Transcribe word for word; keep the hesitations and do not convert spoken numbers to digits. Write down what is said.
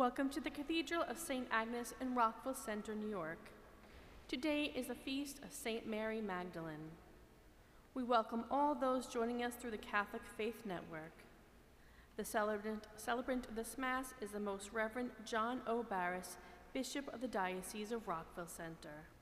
Welcome to the Cathedral of Saint Agnes in Rockville Centre, New York. Today is the feast of Saint Mary Magdalene. We welcome all those joining us through the Catholic Faith Network. The celebrant, celebrant of this Mass is the Most Reverend John O. Barris, Bishop of the Diocese of Rockville Centre.